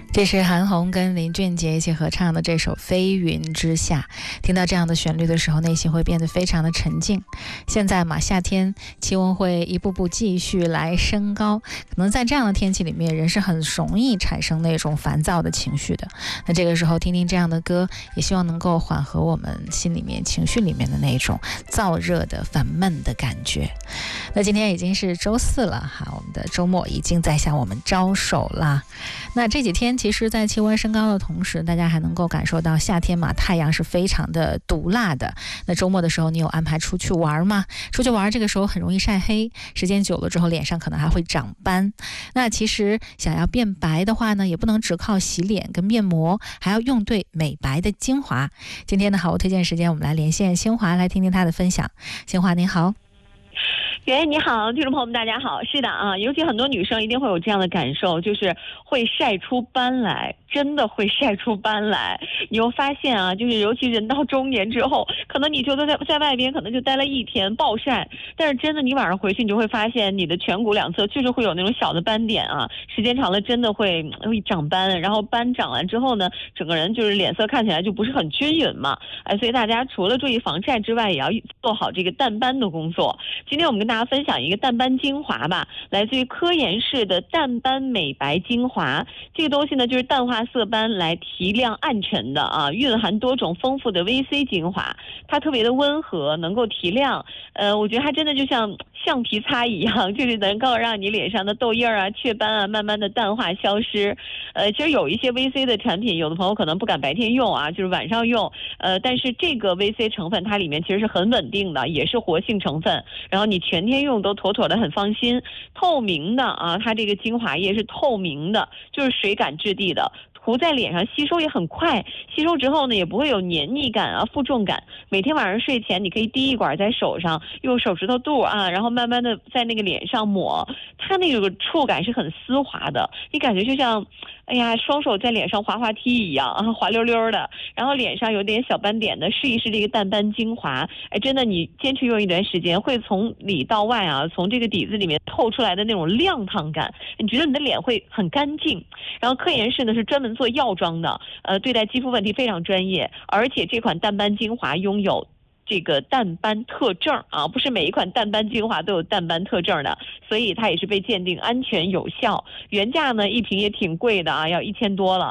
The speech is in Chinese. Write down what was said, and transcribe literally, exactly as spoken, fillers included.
这是韩红跟林俊杰一起合唱的这首《飞云之下》。听到这样的旋律的时候，内心会变得非常的沉静。现在嘛，夏天气温会一步步继续来升高，可能在这样的天气里面，人是很容易产生那种烦躁的情绪的。那这个时候听听这样的歌，也希望能够缓和我们心里面情绪里面的那种燥热的烦闷的感觉。那今天已经是周四了哈，我们的周末已经在向我们招手啦。那这几天其实在气温升高的同时，大家还能够感受到夏天嘛，太阳是非常的毒辣的。那周末的时候你有安排出去玩吗？出去玩这个时候很容易晒黑，时间久了之后脸上可能还会长斑。那其实想要变白的话呢，也不能只靠洗脸跟面膜，还要用对美白的精华。今天的好物推荐时间，我们来连线新华来听听她的分享。新华您好。 喂，你好，听众朋友们，大家好。是的啊，尤其很多女生一定会有这样的感受，就是会晒出斑来，真的会晒出斑来。你会发现啊，就是尤其人到中年之后，可能你就在在外边，可能就待了一天暴晒，但是真的你晚上回去，你就会发现你的颧骨两侧确实会有那种小的斑点啊，时间长了真的会会长斑，然后斑长完之后呢，整个人就是脸色看起来就不是很均匀嘛。哎，所以大家除了注意防晒之外，也要做好这个淡斑的工作。今天我们跟大家分享一个淡斑精华吧，来自于科颜氏的淡斑美白精华。这个东西呢，就是淡化色斑来提亮暗沉的啊，蕴含多种丰富的 V C 精华，它特别的温和，能够提亮。呃，我觉得它真的就像橡皮擦一样，就是能够让你脸上的痘印啊、雀斑啊，慢慢的淡化消失。呃，其实有一些 V C 的产品，有的朋友可能不敢白天用啊，就是晚上用。呃，但是这个 V C 成分它里面其实是很稳定的，也是活性成分，然后你全天用都妥妥的很放心。透明的啊，它这个精华液是透明的，就是水感质地的，涂在脸上吸收也很快，吸收之后呢也不会有黏腻感啊、负重感。每天晚上睡前你可以滴一管在手上，用手指头肚啊，然后慢慢的在那个脸上抹，它那个触感是很丝滑的，你感觉就像哎呀双手在脸上滑滑梯一样啊，滑溜溜的，然后脸上有点小斑点的，试一试这个淡斑精华。哎，真的你坚持用一段时间，会从里到外啊，从这个底子里面透出来的那种亮堂感，你觉得你的脸会很干净。然后科颜氏呢是专门做药妆的，呃，对待肌肤问题非常专业，而且这款淡斑精华拥有这个淡斑特证啊，不是每一款淡斑精华都有淡斑特证的，所以它也是被鉴定安全有效。原价呢一瓶也挺贵的啊，要一千多了。